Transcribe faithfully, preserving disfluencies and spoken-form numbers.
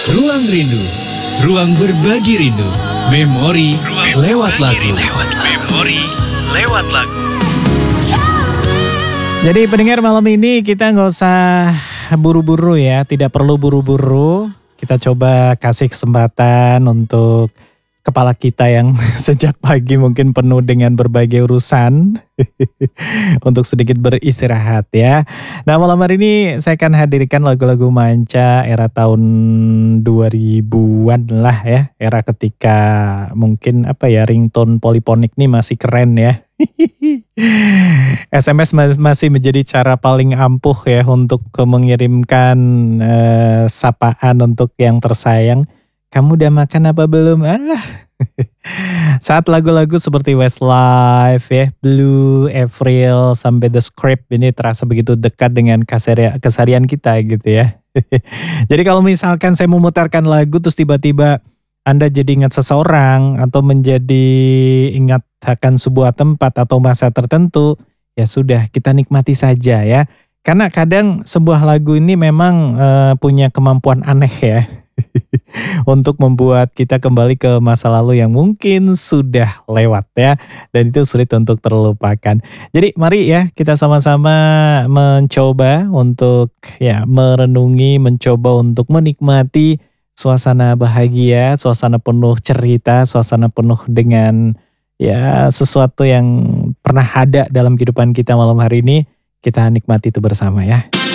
Ruang Rindu, ruang berbagi rindu. Memori lewat lagu. Memori lewat lagu. Jadi pendengar, malam ini kita nggak usah buru-buru ya, tidak perlu buru-buru. Kita coba kasih kesempatan untuk kepala kita yang sejak pagi mungkin penuh dengan berbagai urusan untuk sedikit beristirahat ya. Nah, malam hari ini saya akan hadirkan lagu-lagu manca era tahun dua ribuan lah ya. Era ketika mungkin apa ya, ringtone poliponik nih masih keren ya. S M S masih menjadi cara paling ampuh ya untuk mengirimkan eh, sapaan untuk yang tersayang. Kamu udah makan apa belum? Alah. Saat lagu-lagu seperti Westlife ya, Blue, Avril, sampai The Script ini terasa begitu dekat dengan keseharian kita gitu ya. Jadi kalau misalkan saya memutarkan lagu terus tiba-tiba Anda jadi ingat seseorang atau menjadi ingat akan sebuah tempat atau masa tertentu, ya sudah, kita nikmati saja ya. Karena kadang sebuah lagu ini memang uh, punya kemampuan aneh ya. Untuk membuat kita kembali ke masa lalu yang mungkin sudah lewat ya. Dan itu sulit untuk terlupakan. Jadi mari ya kita sama-sama mencoba untuk ya merenungi, mencoba untuk menikmati suasana bahagia, suasana penuh cerita, suasana penuh dengan ya sesuatu yang pernah ada dalam kehidupan kita malam hari ini. Kita nikmati itu bersama ya.